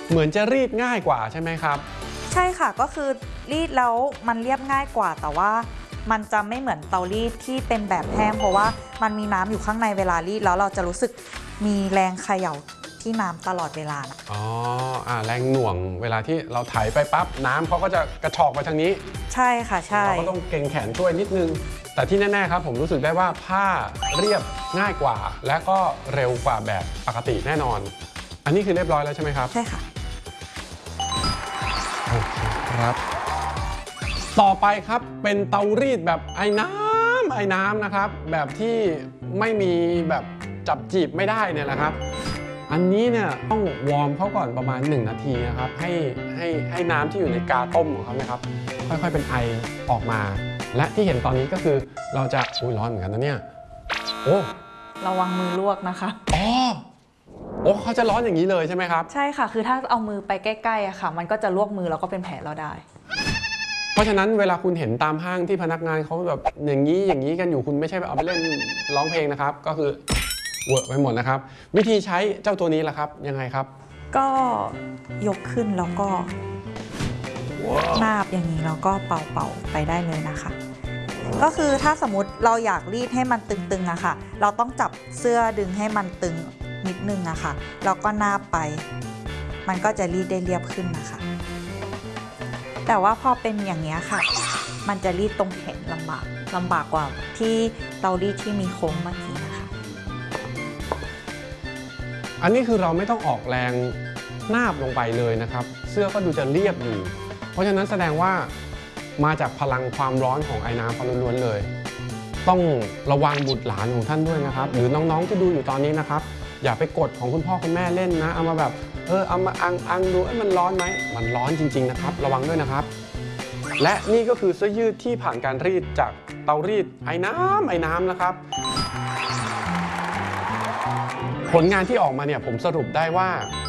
เหมือนจะรีดง่ายกว่าใช่ไหมครับใช่ค่ะก็คือรีดแล้วมันเรียบง่ายกว่าแต่ว่ามันจะไม่เหมือนเตารีดที่เป็นแบบแห้งเพราะว่ามันมีน้ำอยู่ข้างในเวลารีดแล้วเราจะรู้สึกมีแรงเขย่าที่น้ำตลอดเวลานะอ๋อแรงหน่วงเวลาที่เราไถไปปั๊บน้ำเขาก็จะกระชอกไปทางนี้ใช่ค่ะใช่เราก็ต้องเกร็งแขนช่วยนิดนึงแต่ที่แน่ๆครับผมรู้สึกได้ว่าผ้าเรียบง่ายกว่าและก็เร็วกว่าแบบปกติแน่นอนอันนี้คือเรียบร้อยแล้วใช่ไหมครับใช่ค่ะโอเคครับต่อไปครับเป็นเตารีดแบบไอ้น้ำนะครับแบบที่ไม่มีแบบจับจีบไม่ได้เนี่ยแหละครับอันนี้เนี่ยต้องวอร์มเขาก่อนประมาณ1 นาทีนะครับให้น้ำที่อยู่ในกาต้มของเขานะครับค่อยๆเป็นไอออกมาและที่เห็นตอนนี้ก็คือเราจะร้อนเหมือนกันนะเนี่ยโอ้ระวังมือลวกนะคะโอ้เขาจะร้อนอย่างนี้เลยใช่ไหมครับใช่ค่ะคือถ้าเอามือไปใกล้ๆอะค่ะมันก็จะลวกมือแล้วก็เป็นแผลเราได้เพราะฉะนั้นเวลาคุณเห็นตามห้างที่พนักงานเขาแบบอย่างนี้กันอยู่คุณไม่ใช่เอาไปเล่นร้องเพลงนะครับก็คือเวอร์ไปหมดนะครับวิธีใช้เจ้าตัวนี้ล่ะครับยังไงครับก็ยกขึ้นแล้วก็นาบอย่างนี้แล้วก็เป่าไปได้เลยนะคะก็คือถ้าสมมติเราอยากรีดให้มันตึงๆอะค่ะเราต้องจับเสื้อดึงให้มันตึงนิดนึงอะค่ะแล้วก็นาบไปมันก็จะรีดได้เรียบขึ้นนะคะแต่ว่าพอเป็นอย่างนี้ค่ะมันจะรีดตรงแขนลำบากกว่าที่เตารีดที่มีโค้งเมื่อกี้นะคะอันนี้คือเราไม่ต้องออกแรงนาบลงไปเลยนะครับเสื้อก็ดูจะเรียบอยู่เพราะฉะนั้นแสดงว่ามาจากพลังความร้อนของไอ้น้ำล้วนๆเลยต้องระวังบุตรหลานของท่านด้วยนะครับหรือน้องๆที่ดูอยู่ตอนนี้นะครับอย่าไปกดของคุณพ่อคุณแม่เล่นนะเอามาแบบเอามาอังดูมันร้อนไหมมันร้อนจริงๆนะครับระวังด้วยนะครับและนี่ก็คือเสื้อยืดที่ผ่านการรีดจากเตารีดไอ้น้ำนะครับผลงานที่ออกมาเนี่ยผมสรุปได้ว่า